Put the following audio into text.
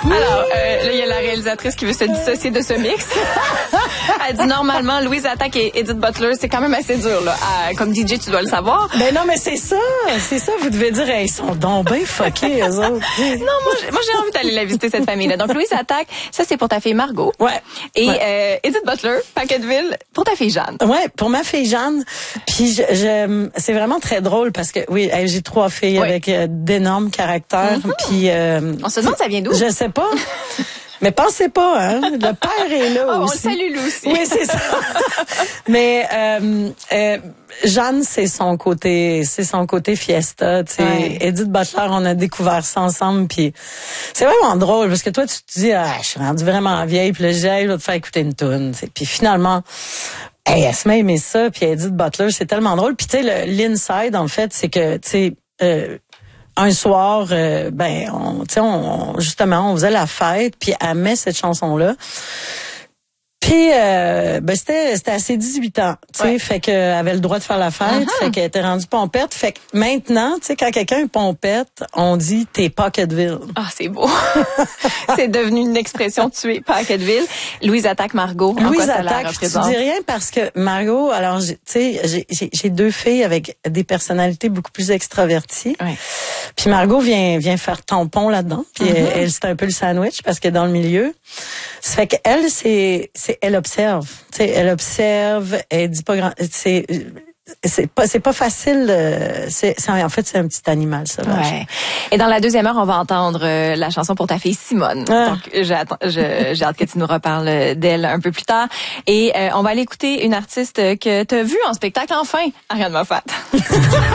Alors, là, il y a la réalisatrice qui veut se dissocier de ce mix. Elle dit, normalement, Louise Attaque et Edith Butler, c'est quand même assez dur, là. Comme DJ, tu dois le savoir. Ben non, mais c'est ça. Vous devez dire, ils sont donc bien fuckés, eux autres. Non, moi, j'ai envie d'aller la visiter, cette famille-là. Donc, Louise Attaque, ça, c'est pour ta fille Margot. Ouais. Et Edith Butler, Packetteville, pour ta fille Jeanne. Ouais, pour ma fille Jeanne. Puis c'est vraiment très drôle parce que oui, j'ai 3 filles avec d'énormes caractères. Puis on se demande ça vient d'où? Je sais pas. Mais pensez pas, hein. Le père est là aussi. On le salue, lui aussi. Oui, c'est ça. Mais Jeanne, c'est son côté fiesta. Tu sais, Ouais. Edith Butler, on a découvert ça ensemble. Puis c'est vraiment drôle parce que toi, tu te dis, je suis rendue vraiment vieille. Puis là, je dis, je vais te faire écouter une toune. Puis finalement, elle se met à aimer ça. Puis Edith Butler, c'est tellement drôle. Puis tu sais, l'inside, en fait, c'est que tu sais. Un soir, justement, on faisait la fête, puis elle met cette chanson-là. Puis, c'était à ses 18 ans, tu sais, fait qu'elle avait le droit de faire la fête, fait qu'elle était rendue pompette. Fait que maintenant, tu sais, quand quelqu'un est pompette, on dit « t'es Packetteville ». Ah, c'est beau. C'est devenu une expression, tu es Packetteville. Louise Attaque, Margot, en quoi ça la représente? Je dis rien parce que Margot, alors, tu sais, j'ai 2 filles avec des personnalités beaucoup plus extraverties. Ouais. Puis Margot vient faire tampon là-dedans. Puis elle, c'est un peu le sandwich parce qu'elle est dans le milieu. Ça fait qu'elle, elle observe. Tu sais, elle observe, elle dit pas grand, c'est pas facile. En fait, c'est un petit animal sauvage. Ouais. Et dans la deuxième heure, on va entendre la chanson pour ta fille Simone. Donc, j'ai hâte que tu nous reparles d'elle un peu plus tard. Et on va aller écouter une artiste que tu as vue en spectacle enfin, Ariane Moffat.